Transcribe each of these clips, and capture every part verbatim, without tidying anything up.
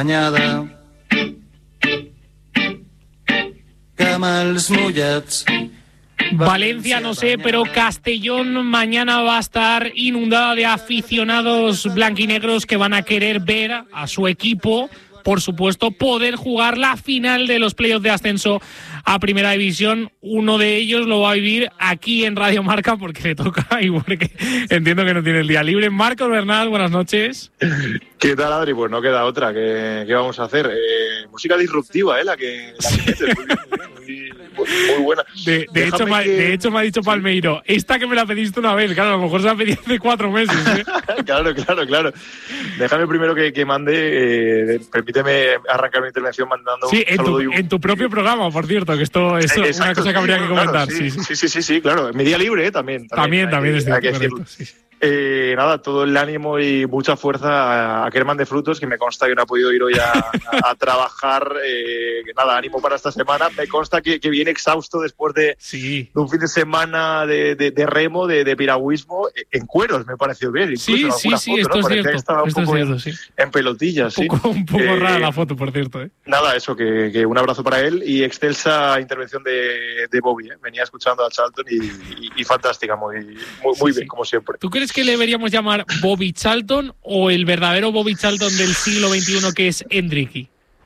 Valencia no sé, pero Castellón mañana va a estar inundada de aficionados blanquinegros que van a querer ver a su equipo, por supuesto, poder jugar la final de los playoffs de ascenso a Primera División. Uno de ellos lo va a vivir aquí en Radio Marca porque le toca y porque entiendo que no tiene el día libre. Marcos Bernal, buenas noches. ¿Qué tal, Adri? Pues no queda otra. ¿Qué, qué vamos a hacer? Eh, música disruptiva, ¿eh? La que, la que metes. Muy, bien, muy, muy, muy buena. De, de, hecho, que... de hecho, me ha dicho Palmeiro, esta que me la pediste una vez, claro, a lo mejor se la pedí hace cuatro meses. ¿eh? claro, claro, claro. Déjame primero que, que mande, eh, permíteme arrancar mi intervención mandando sí, un en saludo. Tu, y un... en tu propio programa, por cierto, que esto es eh, una cosa que habría que comentar. Claro, sí, sí, sí, sí, sí, sí, claro. Mi día libre eh, también. También, también, también también es cierto. Hay que decirlo. Sí. Eh, nada, todo el ánimo y mucha fuerza a Kerman de Frutos, que me consta que no ha podido ir hoy a, a, a trabajar. Eh, nada, ánimo para esta semana. Me consta que, que viene exhausto después de, sí. de un fin de semana de, de, de remo, de, de piragüismo, en cueros, me pareció bien. Sí, sí, sí, foto, esto ¿no? es cierto. Estaba un esto poco es cierto, en, sí. en pelotillas. Un poco, sí. un poco eh, rara la foto, por cierto. ¿eh? Nada, eso, que, que un abrazo para él y excelsa intervención de, de Bobby. ¿eh? Venía escuchando a Charlton y, y, y fantástica, muy, muy, muy sí, bien, sí. como siempre. ¿Tú crees que le deberíamos llamar Bobby Charlton o el verdadero Bobby Charlton del siglo veintiuno que es Hendricky?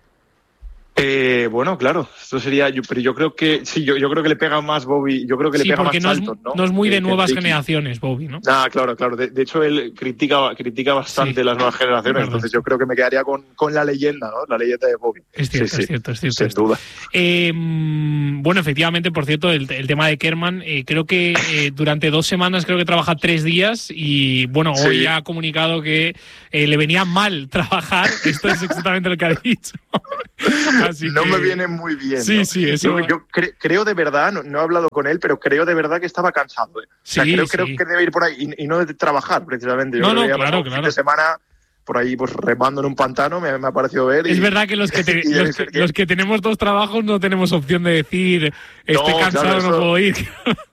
Eh, bueno, claro, esto sería, yo, pero yo creo que sí, yo, yo creo que le pega más Bobby, yo creo que sí, le pega porque más no Charlton, es, ¿no? no es muy de que, nuevas que generaciones, Bobby, ¿no? Ah, claro, claro. De, de hecho, él critica, critica bastante sí, las nuevas generaciones, entonces yo creo que me quedaría con, con la leyenda, ¿no? La leyenda de Bobby. Es cierto, sí, es cierto, es cierto. Sin esto. duda. Eh, bueno, efectivamente, por cierto, el, el tema de Kerman, eh, creo que eh, durante dos semanas creo que trabaja tres días y, bueno, hoy sí. ha comunicado que eh, le venía mal trabajar. Esto es exactamente lo que ha dicho. Así no que... me viene muy bien. Sí, ¿no? sí, eso. Yo, yo cre creo de verdad, no, no he hablado con él, pero creo de verdad que estaba cansado. ¿eh? Sí, o sea, creo, sí. creo que debe ir por ahí y, y no de trabajar, precisamente. Yo no, no, claro, claro. Un fin de semana por ahí pues remando en un pantano, me, me ha parecido ver. Es y, verdad que los que, te, los, que, que los que tenemos dos trabajos no tenemos opción de decir estoy no, cansado, claro, eso, no puedo ir.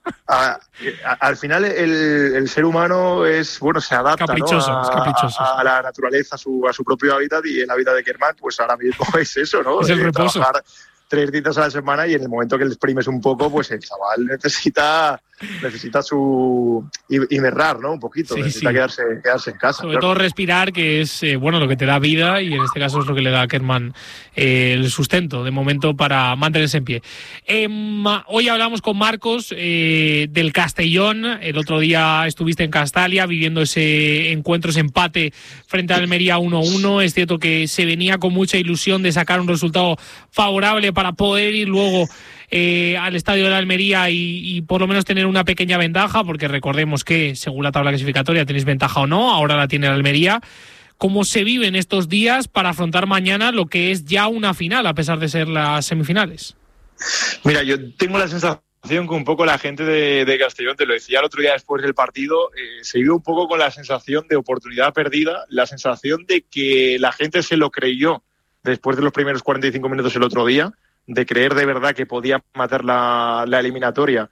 A, a, al final el, el ser humano es bueno se adapta caprichoso, ¿no? a, es caprichoso. A, a la naturaleza, a su, a su propio hábitat, y el hábitat de Kerman pues ahora mismo es eso, ¿no? Es el de reposo. Trabajar tres días a la semana y en el momento que le exprimes un poco, pues el chaval necesita necesita su hibernar, ¿no? Un poquito, sí, necesita sí. Quedarse, quedarse en casa. Sobre claro. todo respirar, que es eh, bueno lo que te da vida y en este caso es lo que le da a Kerman eh, el sustento de momento para mantenerse en pie. Eh, hoy hablamos con Marcos eh, del Castellón. El otro día estuviste en Castalia viviendo ese encuentro, ese empate frente a Almería uno uno. Es cierto que se venía con mucha ilusión de sacar un resultado favorable para poder ir luego Eh, al estadio de la Almería y, y por lo menos tener una pequeña ventaja, porque recordemos que según la tabla clasificatoria tenéis ventaja o no, ahora la tiene la Almería. ¿Cómo se viven estos días para afrontar mañana lo que es ya una final, a pesar de ser las semifinales? Mira, yo tengo la sensación que un poco la gente de, de Castellón, te lo decía el otro día después del partido, eh, se vive un poco con la sensación de oportunidad perdida, la sensación de que la gente se lo creyó después de los primeros cuarenta y cinco minutos el otro día, de creer de verdad que podía matar la, la eliminatoria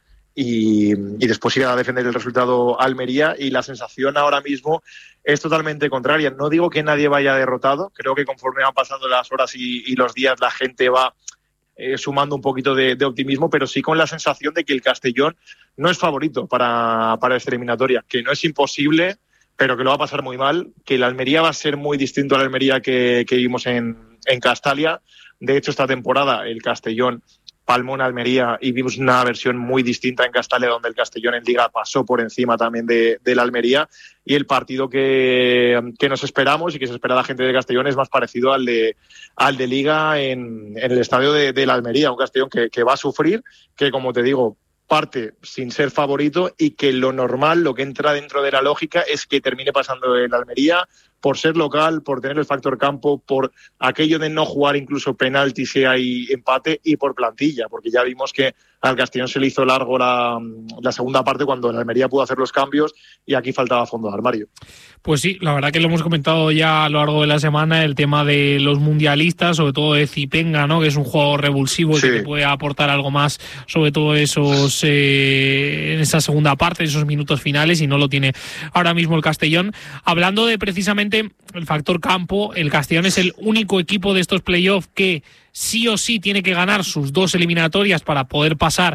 y, y después ir a defender el resultado Almería, y la sensación ahora mismo es totalmente contraria. No digo que nadie vaya derrotado, creo que conforme van pasando las horas y, y los días la gente va eh, sumando un poquito de, de optimismo, pero sí con la sensación de que el Castellón no es favorito para, para esta eliminatoria, que no es imposible, pero que lo va a pasar muy mal, que la Almería va a ser muy distinto a la Almería que, que vimos en, en Castalia. De hecho, esta temporada el Castellón palmó en Almería y vimos una versión muy distinta en Castalia, donde el Castellón en Liga pasó por encima también de, de la Almería, y el partido que, que nos esperamos y que se espera la gente de Castellón es más parecido al de, al de Liga en, en el estadio de, de la Almería, un Castellón que, que va a sufrir, que como te digo, parte sin ser favorito, y que lo normal, lo que entra dentro de la lógica es que termine pasando en Almería por ser local, por tener el factor campo, por aquello de no jugar incluso penalti si hay empate, y por plantilla, porque ya vimos que al Castellón se le hizo largo la, la segunda parte cuando el Almería pudo hacer los cambios y aquí faltaba fondo de armario. Pues sí, la verdad que lo hemos comentado ya a lo largo de la semana, el tema de los mundialistas, sobre todo de Zipenga, ¿no? Que es un juego revulsivo y sí. que te puede aportar algo más, sobre todo esos eh, en esa segunda parte, esos minutos finales, y no lo tiene ahora mismo el Castellón. Hablando de precisamente evidentemente el factor campo, el Castellón es el único equipo de estos playoffs que sí o sí tiene que ganar sus dos eliminatorias para poder pasar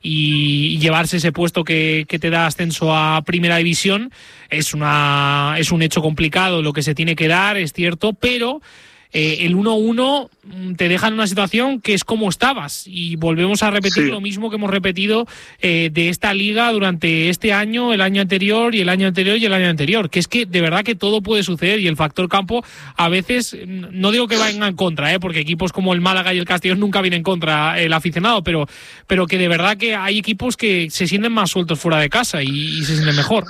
y llevarse ese puesto que, que te da ascenso a Primera División. Es una es un hecho complicado lo que se tiene que dar, es cierto, pero eh, el uno uno te deja en una situación que es como estabas y volvemos a repetir sí. lo mismo que hemos repetido eh, de esta liga durante este año, el año anterior y el año anterior y el año anterior, que es que de verdad que todo puede suceder y el factor campo a veces, no digo que vayan en contra, eh, porque equipos como el Málaga y el Castellón nunca vienen en contra el aficionado, pero, pero que de verdad que hay equipos que se sienten más sueltos fuera de casa y, y se sienten mejor.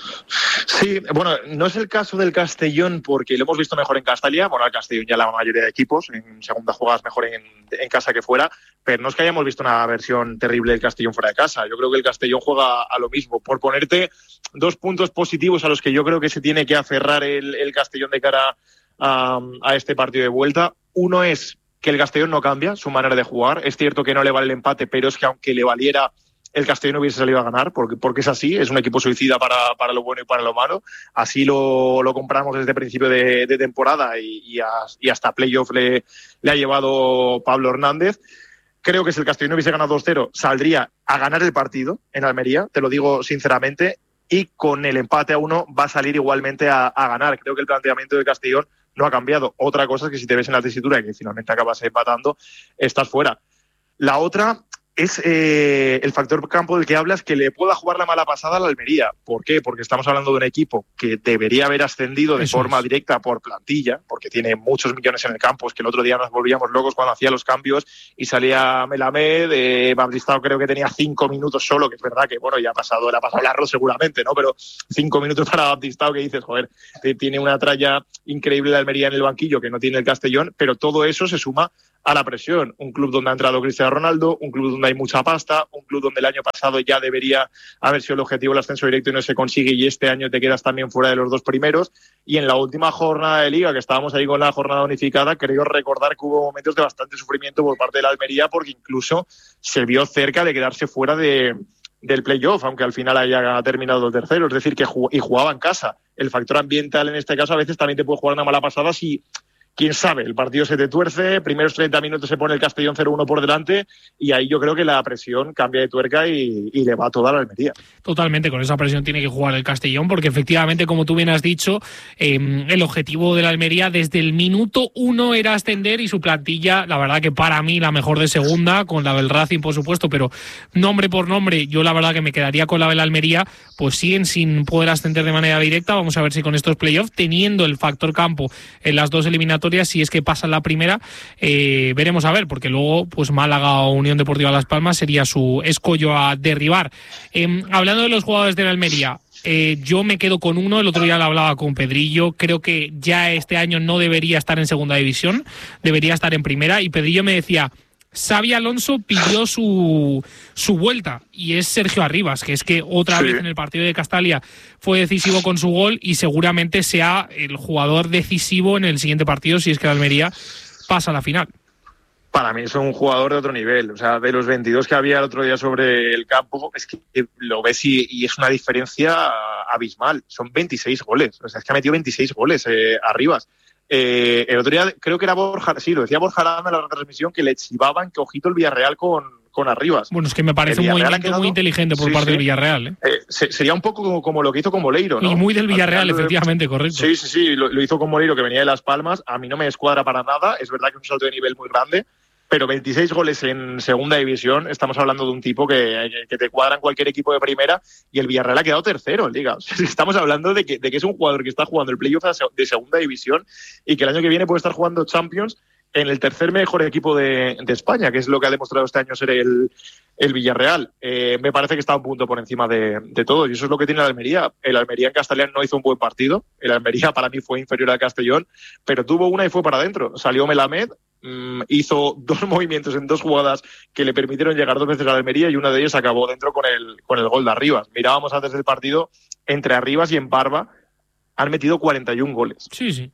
Sí, bueno, no es el caso del Castellón porque lo hemos visto mejor en Castalia. Bueno, el Castellón ya la mayoría de equipos, en segunda juegas mejor en, en casa que fuera, pero no es que hayamos visto una versión terrible del Castellón fuera de casa. Yo creo que el Castellón juega a lo mismo. Por ponerte dos puntos positivos a los que yo creo que se tiene que aferrar el, el Castellón de cara a, a este partido de vuelta. Uno es que el Castellón no cambia su manera de jugar. Es cierto que no le vale el empate, pero es que aunque le valiera, el Castellón no hubiese salido a ganar, porque, porque es así, es un equipo suicida para, para lo bueno y para lo malo. Así lo, lo compramos desde principio de, de temporada y, y, a, y hasta playoff le, le ha llevado Pablo Hernández. Creo que si el Castellón hubiese ganado dos cero, saldría a ganar el partido en Almería, te lo digo sinceramente, y con el empate a uno va a salir igualmente a, a ganar. Creo que el planteamiento del Castellón no ha cambiado. Otra cosa es que si te ves en la tesitura y que finalmente acabas empatando, estás fuera. La otra es eh, el factor campo del que hablas, que le pueda jugar la mala pasada a la Almería. ¿Por qué? Porque estamos hablando de un equipo que debería haber ascendido de Eso forma es. directa por plantilla, porque tiene muchos millones en el campo. Es que el otro día nos volvíamos locos cuando hacía los cambios y salía Melamed, eh, Baptistao creo que tenía cinco minutos solo, que es verdad que, bueno, ya ha pasado, le ha pasado el arroz seguramente, ¿no? Pero cinco minutos para Baptistao que dices, joder, tiene una tralla increíble la Almería en el banquillo que no tiene el Castellón, pero todo eso se suma a la presión. Un club donde ha entrado Cristiano Ronaldo, un club donde hay mucha pasta, un club donde el año pasado ya debería haber sido el objetivo el ascenso directo y no se consigue, y este año te quedas también fuera de los dos primeros. Y en la última jornada de Liga, que estábamos ahí con la jornada unificada, creo recordar que hubo momentos de bastante sufrimiento por parte de la Almería, porque incluso se vio cerca de quedarse fuera de, del playoff, aunque al final haya terminado el tercero. Es decir, que jug- y jugaba en casa. El factor ambiental en este caso a veces también te puede jugar una mala pasada si... Quién sabe, el partido se te tuerce, primeros treinta minutos se pone el Castellón cero uno por delante y ahí yo creo que la presión cambia de tuerca y, y le va a toda la Almería. Totalmente, con esa presión tiene que jugar el Castellón porque efectivamente, como tú bien has dicho, eh, el objetivo de la Almería desde el minuto uno era ascender y su plantilla, la verdad que para mí la mejor de segunda, con la del Racing por supuesto, pero nombre por nombre yo la verdad que me quedaría con la de la Almería, pues siguen sin poder ascender de manera directa. Vamos a ver si con estos playoffs, teniendo el factor campo en las dos eliminatorias, si es que pasa la primera, eh, veremos a ver, porque luego pues Málaga o Unión Deportiva Las Palmas sería su escollo a derribar. Eh, hablando de los jugadores de la Almería, eh, yo me quedo con uno, el otro día lo hablaba con Pedrillo, creo que ya este año no debería estar en segunda división, debería estar en primera, y Pedrillo me decía, Xabi Alonso pidió su, su vuelta, y es Sergio Arribas, que es que otra sí. vez en el partido de Castalia fue decisivo con su gol y seguramente sea el jugador decisivo en el siguiente partido si es que la Almería pasa a la final. Para mí es un jugador de otro nivel. O sea, de los veintidós que había el otro día sobre el campo, es que lo ves y, y es una diferencia abismal. Son veintiséis goles. O sea, es que ha metido veintiséis goles eh, Arribas. Eh, el otro día creo que era Borja, sí, lo decía Borja Aranda en la retransmisión, que le chivaban que ojito el Villarreal con, con Arribas. Bueno, es que me parece un movimiento quedado, muy inteligente por sí, parte sí. del Villarreal. ¿eh? Eh, se, sería un poco como, como lo que hizo con Moleiro, ¿no? Y muy del Villarreal, final, efectivamente, correcto. Sí, sí, sí, lo, lo hizo con Moleiro, que venía de Las Palmas. A mí no me escuadra para nada. Es verdad que es un salto de nivel muy grande, pero veintiséis goles en segunda división, estamos hablando de un tipo que, que te cuadra en cualquier equipo de primera, y el Villarreal ha quedado tercero en Liga. O sea, estamos hablando de que, de que es un jugador que está jugando el playoff de segunda división y que el año que viene puede estar jugando Champions en el tercer mejor equipo de, de España, que es lo que ha demostrado este año ser el, el Villarreal. Eh, me parece que está un punto por encima de, de todo, y eso es lo que tiene el Almería. El Almería en Castellón no hizo un buen partido, el Almería para mí fue inferior al Castellón, pero tuvo una y fue para adentro. Salió Melamed, mmm, hizo dos movimientos en dos jugadas que le permitieron llegar dos veces a la Almería, y una de ellas acabó dentro con el, con el gol de Arribas. Mirábamos antes del partido, entre Arribas y Emparva han metido cuarenta y un goles. Sí, sí.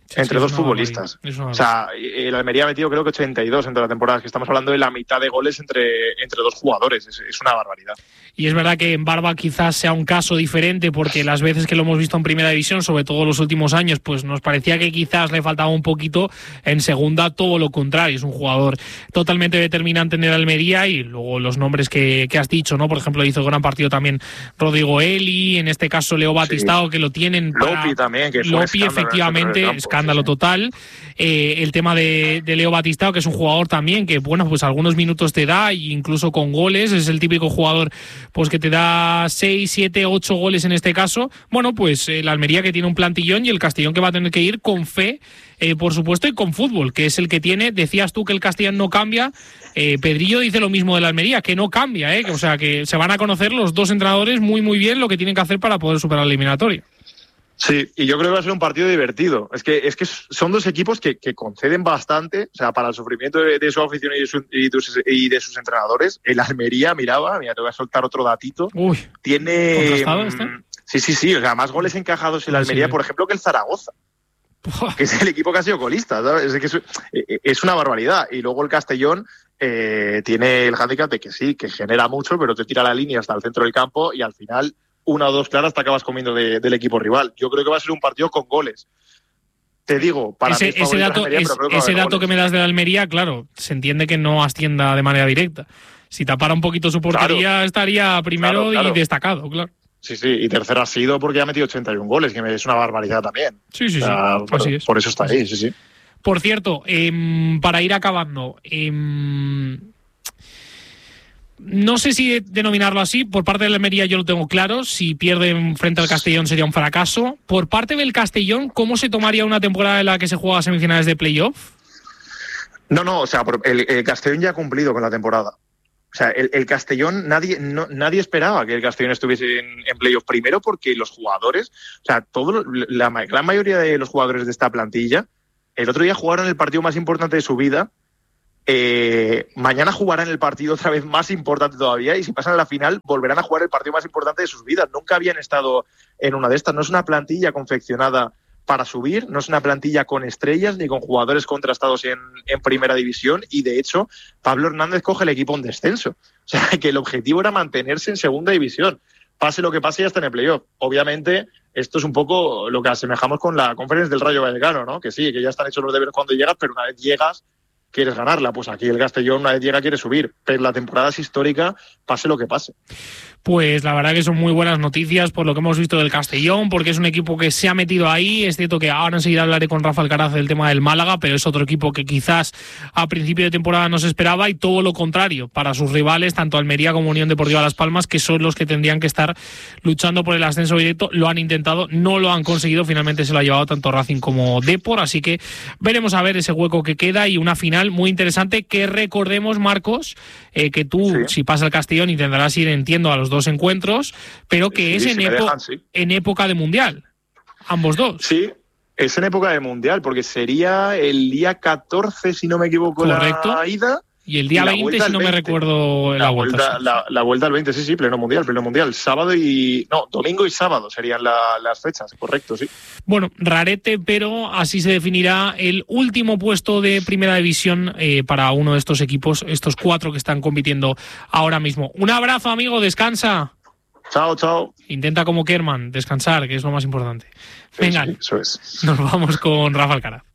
Sí, entre sí, dos futbolistas. O sea, el Almería ha metido creo que ochenta y dos en toda la temporada, que estamos hablando de la mitad de goles entre, entre dos jugadores. Es, es una barbaridad. Y es verdad que en Barba quizás sea un caso diferente, porque las veces que lo hemos visto en Primera División, sobre todo los últimos años, pues nos parecía que quizás le faltaba un poquito. En Segunda, todo lo contrario. Es un jugador totalmente determinante en el Almería, y luego los nombres que, que has dicho, ¿no? Por ejemplo, hizo gran partido también Rodrigo Eli, en este caso Leo Batistao, sí. que lo tienen para... Lopi también, que fue Lopi, efectivamente, campo, escándalo sí, sí. total. Eh, el tema de, de Leo Batistao, que es un jugador también que, bueno, pues algunos minutos te da, e incluso con goles, es el típico jugador pues que te da seis, siete, ocho goles en este caso. Bueno, pues el Almería, que tiene un plantillón, y el Castellón, que va a tener que ir con fe, eh, por supuesto, y con fútbol, que es el que tiene. Decías tú que el Castellón no cambia, eh, Pedrillo dice lo mismo del Almería, que no cambia, eh, que, o sea, que se van a conocer los dos entrenadores muy muy bien lo que tienen que hacer para poder superar la eliminatoria. Sí, y yo creo que va a ser un partido divertido. Es que, es que son dos equipos que, que conceden bastante, o sea, para el sufrimiento de, de su afición y de, su, y, de sus, y de sus entrenadores. El Almería, miraba, mira, te voy a soltar otro datito. Uy, tiene. ¿contrastado este? Sí, sí, sí, o sea, más goles encajados en la Almería, sí, por ejemplo, que el Zaragoza, que es el equipo que ha sido colista, ¿sabes? Es, que es, es una barbaridad. Y luego el Castellón eh, tiene el hándicap de que sí, que genera mucho, pero te tira la línea hasta el centro del campo y al final una o dos claras te acabas comiendo de, del equipo rival. Yo creo que va a ser un partido con goles. Te digo, para ese, mí es ese dato, Almería, es, pero creo que ese dato goles. que me das de la Almería, claro, se entiende que no ascienda de manera directa. Si tapara un poquito su portería, claro, estaría primero claro, claro. y destacado, claro. Sí, sí, y tercero ha sido porque ha metido ochenta y un goles, que es una barbaridad también. Sí, sí, o sea, sí. Por, Así es. por eso está ahí, sí, sí. Por cierto, eh, para ir acabando, eh, no sé si denominarlo así. Por parte de la Almería yo lo tengo claro. Si pierden frente al Castellón sería un fracaso. Por parte del Castellón, ¿cómo se tomaría una temporada en la que se juega semifinales de playoff? No, no, o sea, el, el Castellón ya ha cumplido con la temporada. O sea, el, el Castellón, nadie, no, nadie esperaba que el Castellón estuviese en, en playoff, primero porque los jugadores, o sea, todo, la gran mayoría de los jugadores de esta plantilla, el otro día jugaron el partido más importante de su vida. Eh, mañana jugarán el partido otra vez más importante todavía, y si pasan a la final volverán a jugar el partido más importante de sus vidas. Nunca habían estado en una de estas. No es una plantilla confeccionada para subir, no es una plantilla con estrellas ni con jugadores contrastados en, en primera división, y de hecho Pablo Hernández coge el equipo en descenso. O sea, que el objetivo era mantenerse en segunda división. Pase lo que pase, ya está en el playoff. Obviamente, esto es un poco lo que asemejamos con la Conference del Rayo Vallecano, ¿no? Que sí, que ya están hechos los deberes cuando llegas, pero una vez llegas quieres ganarla. Pues aquí el Castellón, una vez llega, quiere subir. Pero la temporada es histórica, pase lo que pase. Pues la verdad que son muy buenas noticias por lo que hemos visto del Castellón, porque es un equipo que se ha metido ahí. Es cierto que ahora enseguida hablaré con Rafa Alcaraz del tema del Málaga, pero es otro equipo que quizás a principio de temporada no se esperaba, y todo lo contrario para sus rivales, tanto Almería como Unión Deportiva Las Palmas, que son los que tendrían que estar luchando por el ascenso directo. Lo han intentado, no lo han conseguido, finalmente se lo ha llevado tanto Racing como Depor, así que veremos a ver ese hueco que queda, y una final muy interesante que recordemos, Marcos, eh, que tú, sí, si pasa el Castellón, intentarás ir, entiendo, a los dos encuentros, pero que sí, es en, si epo- dejan, sí. en época de Mundial, ambos dos. Sí, es en época de Mundial, porque sería el día catorce, si no me equivoco, Correcto. La ida. Y el día y veinte, si no me recuerdo, la, la vuelta. vuelta sí. la, la vuelta al veinte, sí, sí, pleno mundial, pleno mundial. Sábado y... No, domingo y sábado serían la, las fechas, correcto, sí. Bueno, rarete, pero así se definirá el último puesto de Primera División eh, para uno de estos equipos, estos cuatro que están compitiendo ahora mismo. Un abrazo, amigo, descansa. Chao, chao. Intenta, como Kerman, descansar, que es lo más importante. Sí, Venga, sí, eso es. Nos vamos con Rafa Alcaraz.